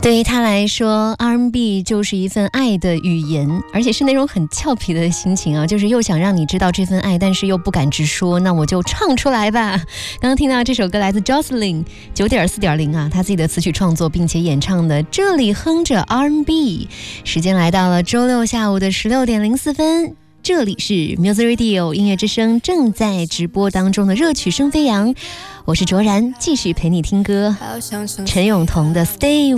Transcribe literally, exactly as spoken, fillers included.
对于他来说 R and B 就是一份爱的语言，而且是那种很俏皮的心情啊，就是又想让你知道这份爱，但是又不敢直说，那我就唱出来吧。刚刚听到这首歌来自 Jocelyn 九点四点零啊，他自己的词曲创作并且演唱的这里哼着 R and B。 时间来到了周六下午的十六点零四分，这里是 Music Radio 音乐之声正在直播当中的热曲声飞扬，我是卓然，继续陪你听歌。陈咏彤的 Stay